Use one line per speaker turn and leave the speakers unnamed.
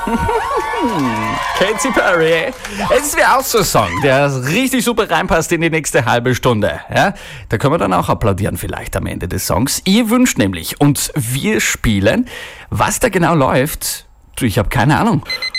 Katy Perry. Es wäre auch so ein Song, der richtig super reinpasst in die nächste halbe Stunde. Ja? Da können wir dann auch applaudieren vielleicht am Ende des Songs. Ihr wünscht nämlich und wir spielen. Was da genau läuft, ich habe keine Ahnung.